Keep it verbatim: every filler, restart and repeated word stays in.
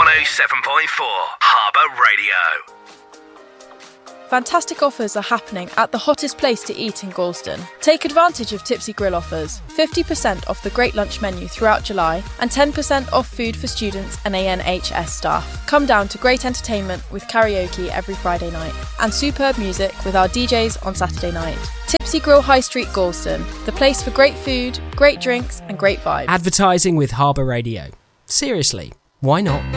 one oh seven point four Harbour Radio. Fantastic offers are happening at the hottest place to eat in Gorleston. Take advantage of Tipsy Grill offers. fifty percent off the Great Lunch menu throughout July and ten percent off food for students and A N H S staff. Come down to great entertainment with karaoke every Friday night and superb music with our D Js on Saturday night. Tipsy Grill High Street, Gorleston, the place for great food, great drinks and great vibes. Advertising with Harbour Radio. Seriously, why not?